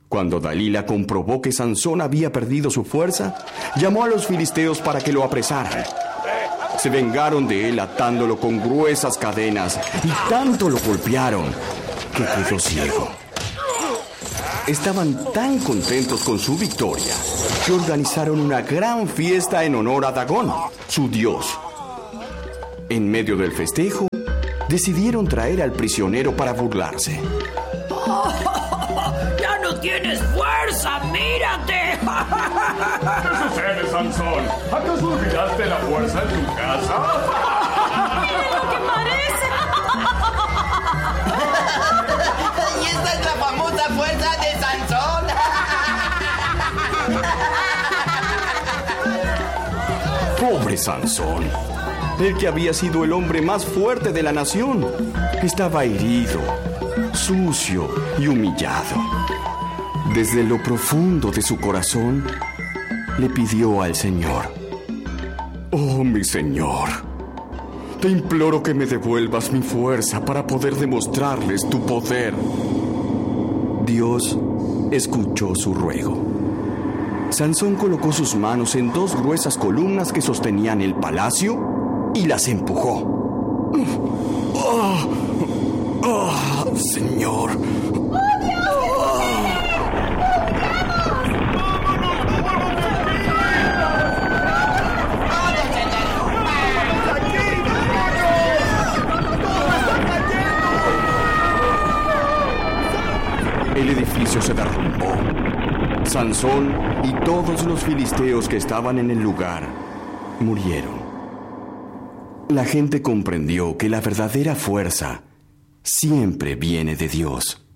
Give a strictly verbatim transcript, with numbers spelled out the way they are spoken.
Cuando Dalila comprobó que Sansón había perdido su fuerza, llamó a los filisteos para que lo apresaran. Se vengaron de él atándolo con gruesas cadenas y tanto lo golpearon que quedó ciego. Estaban tan contentos con su victoria que organizaron una gran fiesta en honor a Dagón, su dios. En medio del festejo, decidieron traer al prisionero para burlarse. ¡Ya no tienes fuerza! ¡Mírate! ¿Qué sucede, Sansón? ¿Acaso olvidaste la fuerza en tu casa? ¡Mira lo que parece! Y esta es la famosa fuerza de Sansón. Pobre Sansón, el que había sido el hombre más fuerte de la nación, estaba herido, sucio y humillado. Desde lo profundo de su corazón, le pidió al Señor: «Oh, mi Señor, te imploro que me devuelvas mi fuerza para poder demostrarles tu poder». Dios escuchó su ruego. Sansón colocó sus manos en dos gruesas columnas que sostenían el palacio y las empujó. ¡Oh! ¡Oh, Señor! El edificio se derrumbó. Sansón y todos los filisteos que estaban en el lugar murieron. La gente comprendió que la verdadera fuerza siempre viene de Dios.